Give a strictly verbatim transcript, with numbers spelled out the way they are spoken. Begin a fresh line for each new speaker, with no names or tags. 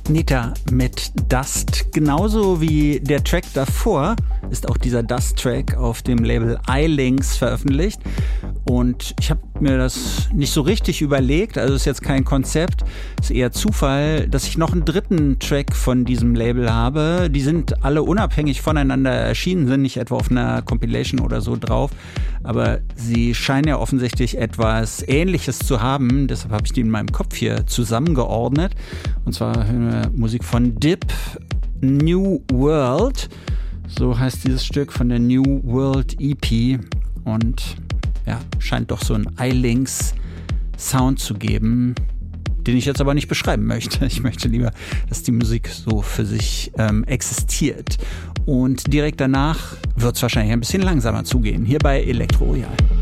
Nita mit Dust. Genauso wie der Track davor ist auch dieser Dust-Track auf dem Label iLinks veröffentlicht. Und ich habe mir das nicht so richtig überlegt, also ist jetzt kein Konzept, ist eher Zufall, dass ich noch einen dritten Track von diesem Label habe. Die sind alle unabhängig voneinander erschienen, sind nicht etwa auf einer Compilation oder so drauf, aber sie scheinen ja offensichtlich etwas Ähnliches zu haben, deshalb habe ich die in meinem Kopf hier zusammengeordnet. Und zwar hören wir Musik von Dip, New World, so heißt dieses Stück von der New World E P und ja, scheint doch so einen iLinks-Sound zu geben, den ich jetzt aber nicht beschreiben möchte. Ich möchte lieber, dass die Musik so für sich ähm, existiert. Und direkt danach wird es wahrscheinlich ein bisschen langsamer zugehen, hier bei Elektro Royal.